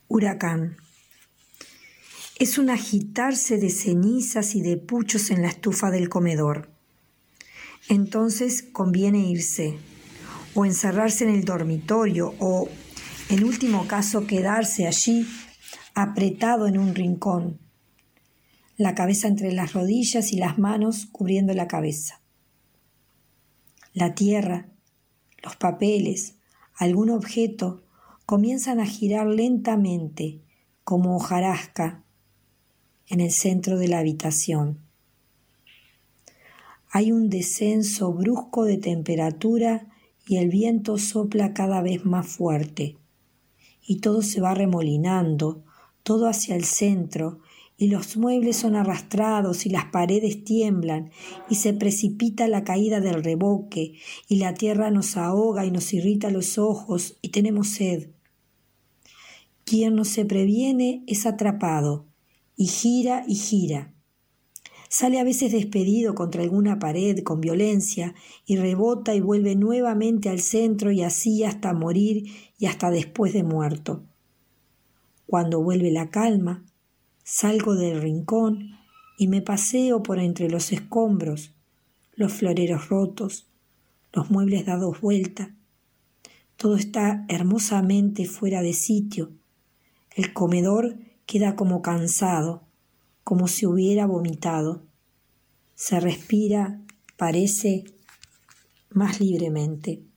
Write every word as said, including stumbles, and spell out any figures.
Huracán. Es un agitarse de cenizas y de puchos en la estufa del comedor. Entonces conviene irse, o encerrarse en el dormitorio, o, en último caso, quedarse allí, apretado en un rincón, la cabeza entre las rodillas y las manos cubriendo la cabeza. La tierra, los papeles, algún objeto comienzan a girar lentamente, como hojarasca, en el centro de la habitación. Hay un descenso brusco de temperatura y el viento sopla cada vez más fuerte. Y todo se va remolinando, todo hacia el centro, y los muebles son arrastrados y las paredes tiemblan, y se precipita la caída del revoque, y la tierra nos ahoga y nos irrita los ojos, y tenemos sed. Quien no se previene es atrapado, y gira y gira. Sale a veces despedido contra alguna pared con violencia y rebota y vuelve nuevamente al centro y así hasta morir y hasta después de muerto. Cuando vuelve la calma, salgo del rincón y me paseo por entre los escombros, los floreros rotos, los muebles dados vuelta. Todo está hermosamente fuera de sitio. El comedor queda como cansado, como si hubiera vomitado. Se respira, parece, más libremente.